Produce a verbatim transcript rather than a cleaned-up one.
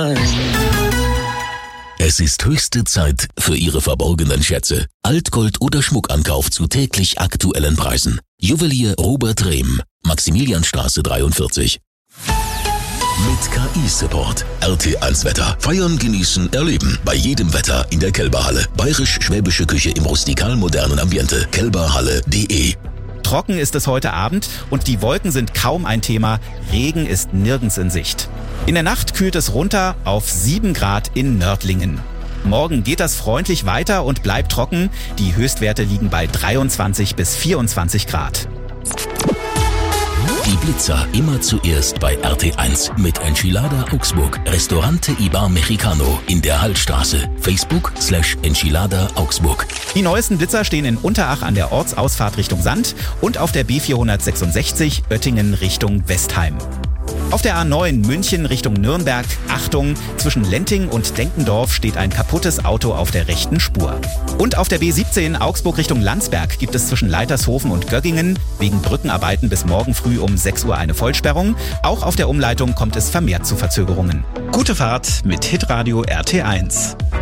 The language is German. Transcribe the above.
Es ist höchste Zeit für Ihre verborgenen Schätze. Altgold oder Schmuckankauf zu täglich aktuellen Preisen. Juwelier Robert Rehm, Maximilianstraße dreiundvierzig. Mit K I-Support. R T eins Wetter. Feiern, genießen, erleben. Bei jedem Wetter in der Kelberhalle. Bayerisch-schwäbische Küche im rustikal-modernen Ambiente. kelberhalle punkt de. Trocken ist es heute Abend und die Wolken sind kaum ein Thema. Regen ist nirgends in Sicht. In der Nacht kühlt es runter auf sieben Grad in Nördlingen. Morgen geht das freundlich weiter und bleibt trocken. Die Höchstwerte liegen bei dreiundzwanzig bis vierundzwanzig Grad. Die Blitzer immer zuerst bei R T eins mit Enchilada Augsburg, Restaurante Ibar Mexicano in der Hallstraße, Facebook slash Enchilada Augsburg. Die neuesten Blitzer stehen in Unterach an der Ortsausfahrt Richtung Sand und auf der B vierhundertsechsundsechzig Oettingen Richtung Westheim. Auf der A neun München Richtung Nürnberg, Achtung, zwischen Lenting und Denkendorf steht ein kaputtes Auto auf der rechten Spur. Und auf der B siebzehn Augsburg Richtung Landsberg gibt es zwischen Leitershofen und Göggingen wegen Brückenarbeiten bis morgen früh um sechs Uhr eine Vollsperrung. Auch auf der Umleitung kommt es vermehrt zu Verzögerungen. Gute Fahrt mit Hitradio R T eins.